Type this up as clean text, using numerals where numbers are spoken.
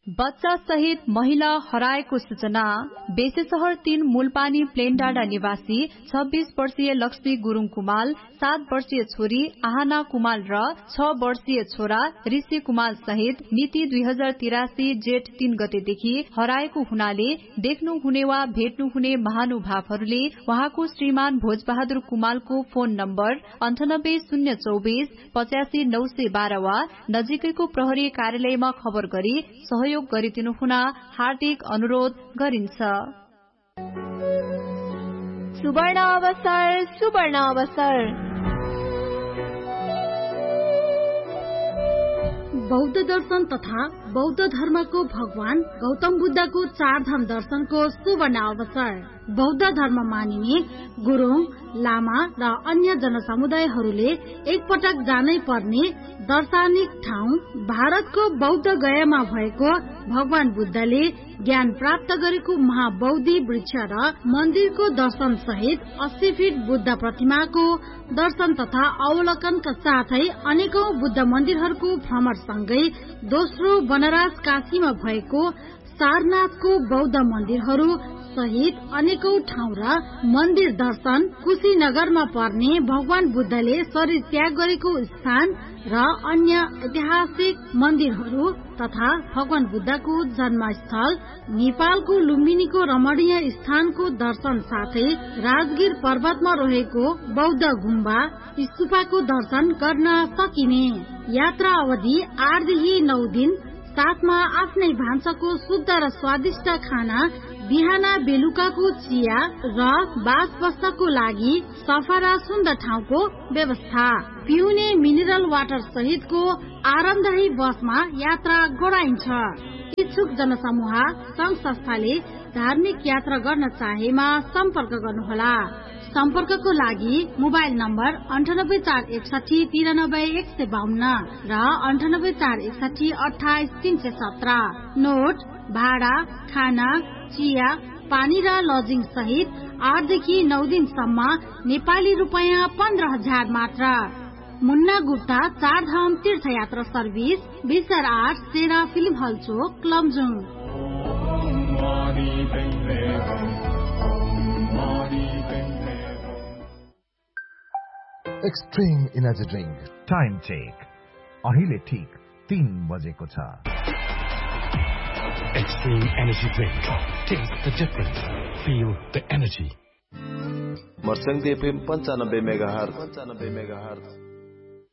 बच्चा सहित महिला हराएको सूचना। बेसेसहर 3 मूलपानी प्लेनडाँडा निवासी 26 वर्षीय लक्ष्मी गुरुङ कुमाल, 7 वर्षीय छोरी आहना कुमाल र 6 वर्षीय छोरा ऋषि कुमाल सहित मिति 2083 जेठ 3 गतेदेखि हराएको हुनाले देख्नु हुने वा भेट्नु हुने महानुभावहरूले उहाँको श्रीमान भोजबहादुर कुमालको फोन नम्बर 980248 85912 वा नजिकैको प्रहरी कार्यालयमा खबर गरी सहयोग गरिदिनु हुन हार्दिक अनुरोध गरिन्छ। सुवर्ण अवसर, सुवर्ण अवसर। बौद्ध दर्शन तथा बौद्ध धर्मको भगवान गौतम बुद्धको 4 धाम दर्शनको सुवर्ण अवसर। बौद्ध धर्म मानिने गुरुङ, लामा र अन्य जनसमुदायहरूले एकपटक जानै पर्ने दार्शनिक ठाउँ भारतको बौद्ध गयामा भएको भगवान बुद्धले ज्ञान प्राप्त गरेको महाबौद्धि वृक्ष र मन्दिरको दर्शन सहित 80 फिट बुद्ध प्रतिमाको दर्शन तथा अवलोकनका साथै अनेकौं बुद्ध मन्दिरहरूको भ्रमण सँगै दोस्रो वनराज काशीमा भएको सारनाथको बौद्ध मन्दिरहरू सहित अनेकौं ठाउँ र मन्दिर दर्शन, कुशीनगरमा पर्ने भगवान बुद्धले शरीर त्याग गरेको स्थान र अन्य ऐतिहासिक मन्दिरहरू तथा भगवान बुद्धको जन्मस्थल नेपालको लुम्बिनीको रमणीय स्थानको दर्शन साथै राजगिर पर्वतमा रहेको बौद्ध गुम्बा स्तूपको दर्शन गर्न सकिने। यात्रा अवधि 8 देखि 9 दिन, साथमा आफ्नै भान्साको शुद्ध र स्वादिष्ट खाना, बिहान बेलुकाको चिया र बास बस्नको लागि सफा र सुन्दर ठाउँको व्यवस्था, पिउने मिनरल वाटर सहितको आरामदायी बसमा यात्रा गराइन्छ। इच्छुक जनसमूह संघ संस्थाले धार्मिक यात्रा गर्न चाहेमा सम्पर्क गर्नुहोला। सम्पर्कको लागि मोबाइल नम्बर 98461 93152 र 98461 28317। नोट: भाडा, खाना, चिया, पानी र लजिङ सहित 8 देखि 9 दिनसम्म नेपाली रुपैयाँ 15,000 मात्र। मुन्ना गुप्ता 4 धाम तीर्थयात्रा सर्भिस, बिसर 8 सेरा फिल्म हल चोक, Lamjung. Extreme energy drink time check अहिले ठीक 3 बजेको छ। Extreme Energy Drink. Taste the difference. Feel the energy. मर्संग FM 95 megahertz